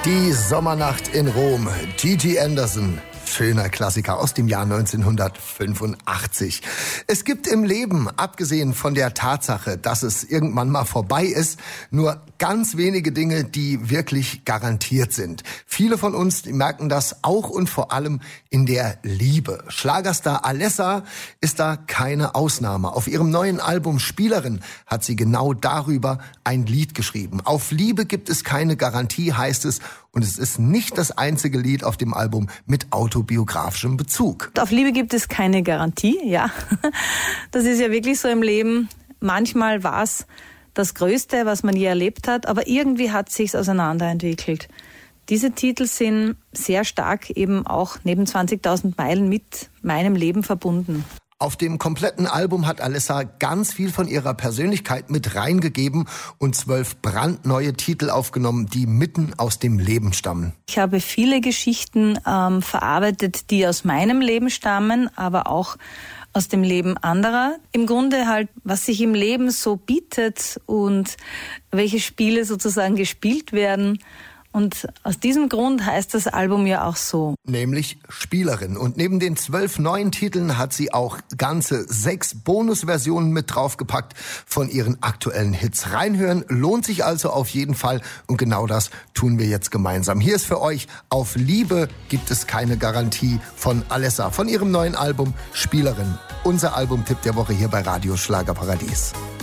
Die Sommernacht in Rom, Gigi Anderson. Schöner Klassiker aus dem Jahr 1985. Es gibt im Leben, abgesehen von der Tatsache, dass es irgendwann mal vorbei ist, nur ganz wenige Dinge, die wirklich garantiert sind. Viele von uns merken das auch und vor allem in der Liebe. Schlagerstar Alessia ist da keine Ausnahme. Auf ihrem neuen Album Spielerin hat sie genau darüber ein Lied geschrieben. Auf Liebe gibt es keine Garantie, heißt es. Und es ist nicht das einzige Lied auf dem Album mit autobiografischem Bezug. Auf Liebe gibt es keine Garantie, ja. Das ist ja wirklich so im Leben. Manchmal war es das Größte, was man je erlebt hat, aber irgendwie hat es sich auseinanderentwickelt. Diese Titel sind sehr stark eben auch neben 20.000 Meilen mit meinem Leben verbunden. Auf dem kompletten Album hat Alessia ganz viel von ihrer Persönlichkeit mit reingegeben und 12 brandneue Titel aufgenommen, die mitten aus dem Leben stammen. Ich habe viele Geschichten verarbeitet, die aus meinem Leben stammen, aber auch aus dem Leben anderer. Im Grunde halt, was sich im Leben so bietet und welche Spiele sozusagen gespielt werden. Und aus diesem Grund heißt das Album ja auch so. Nämlich Spielerin. Und neben den 12 neuen Titeln hat sie auch ganze 6 Bonusversionen mit draufgepackt von ihren aktuellen Hits. Reinhören lohnt sich also auf jeden Fall. Und genau das tun wir jetzt gemeinsam. Hier ist für euch Auf Liebe gibt es keine Garantie von Alessia, von ihrem neuen Album Spielerin. Unser Albumtipp der Woche hier bei Radio Schlagerparadies.